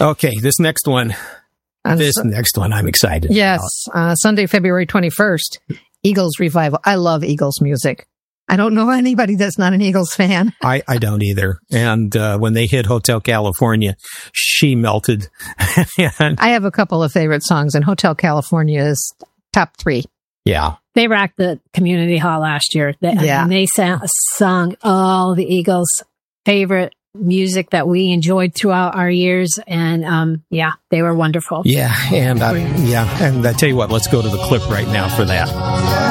Okay, this next one, I'm excited. Yes, Sunday, February 21st, Eagles revival. I love Eagles music. I don't know anybody that's not an Eagles fan. I don't either. And when they hit Hotel California, she melted. I have a couple of favorite songs, and Hotel California is top 3. Yeah. They rocked the community hall last year. They sung all the Eagles' favorite music that we enjoyed throughout our years. And they were wonderful. Yeah. And I tell you what, let's go to the clip right now for that.